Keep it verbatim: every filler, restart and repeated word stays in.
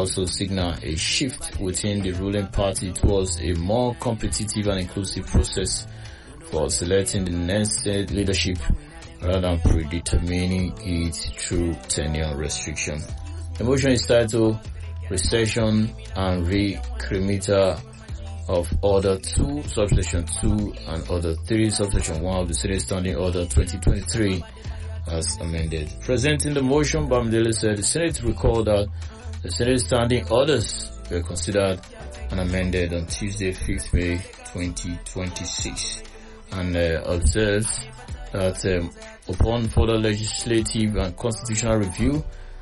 also signal a shift within the ruling party towards a more competitive and inclusive process for selecting the next state leadership rather than predetermining it through tenure restriction. The motion is titled Recession and Recremita of Order two, Subsection two and Order three, Subsection one of the Senate Standing Order twenty twenty-three as amended. Presenting the motion, Bamidele said the Senate recalled that the Senate Standing Orders were considered and amended on Tuesday, fifth May twenty twenty-six, and uh, observes that um, upon further legislative and constitutional review,